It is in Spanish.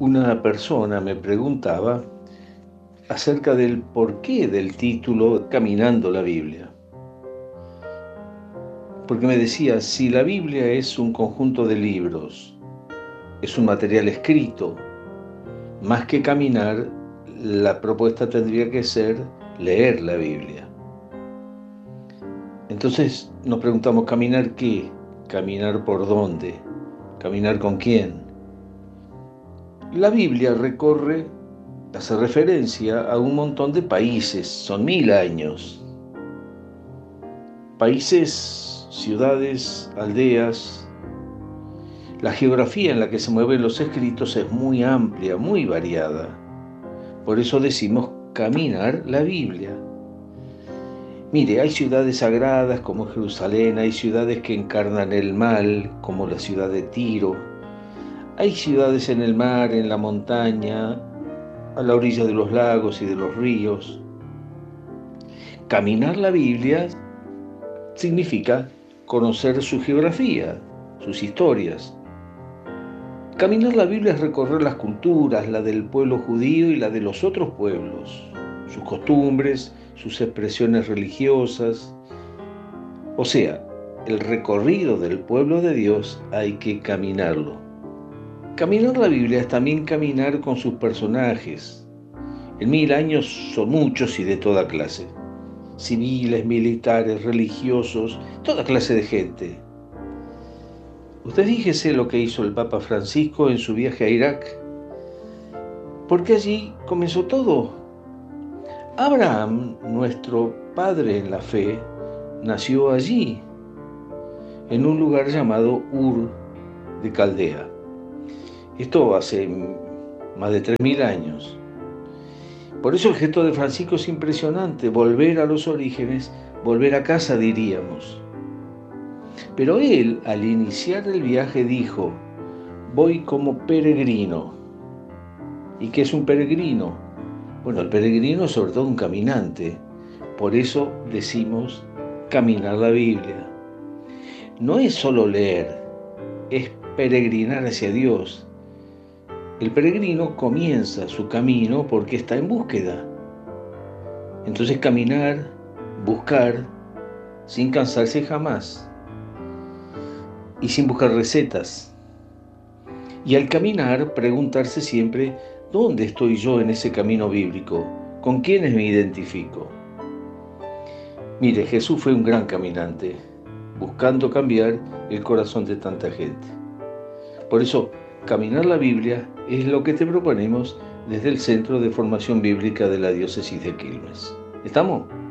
Una persona me preguntaba acerca del porqué del título Caminando la Biblia. Porque me decía, si la Biblia es un conjunto de libros, es un material escrito, más que caminar, la propuesta tendría que ser leer la Biblia. Entonces nos preguntamos, ¿caminar qué? ¿Caminar por dónde? ¿Caminar con quién? La Biblia hace referencia a un montón de países, son 1000 años. Países, ciudades, aldeas. La geografía en la que se mueven los escritos es muy amplia, muy variada. Por eso decimos caminar la Biblia. Mire, hay ciudades sagradas como Jerusalén, hay ciudades que encarnan el mal, como la ciudad de Tiro. Hay ciudades en el mar, en la montaña, a la orilla de los lagos y de los ríos. Caminar la Biblia significa conocer su geografía, sus historias. Caminar la Biblia es recorrer las culturas, la del pueblo judío y la de los otros pueblos, sus costumbres, sus expresiones religiosas. O sea, el recorrido del pueblo de Dios hay que caminarlo. Caminar la Biblia es también caminar con sus personajes. En 1000 años son muchos y de toda clase. Civiles, militares, religiosos, toda clase de gente. Usted fíjese lo que hizo el Papa Francisco en su viaje a Irak, porque allí comenzó todo. Abraham, nuestro padre en la fe, nació allí, en un lugar llamado Ur de Caldea. Esto hace más de 3000 años. Por eso el gesto de Francisco es impresionante, volver a los orígenes, volver a casa, diríamos. Pero él, al iniciar el viaje, dijo, voy como peregrino. ¿Y qué es un peregrino? Bueno, el peregrino es sobre todo un caminante. Por eso decimos caminar la Biblia. No es solo leer, es peregrinar hacia Dios. El peregrino comienza su camino porque está en búsqueda. Entonces caminar, buscar, sin cansarse jamás. Y sin buscar recetas. Y al caminar, preguntarse siempre, ¿dónde estoy yo en ese camino bíblico? ¿Con quiénes me identifico? Mire, Jesús fue un gran caminante, buscando cambiar el corazón de tanta gente. Por eso, caminar la Biblia es lo que te proponemos desde el Centro de Formación Bíblica de la Diócesis de Quilmes. ¿Estamos?